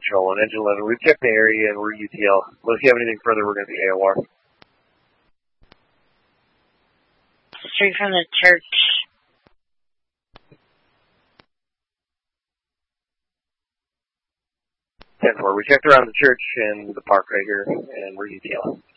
Control 1, Engine 11. We've checked the area and we're UTL. Well, if you have anything further, we're going to be AOR. Straight from the church. 10-4. We checked around the church and the park right here, and we're UTL.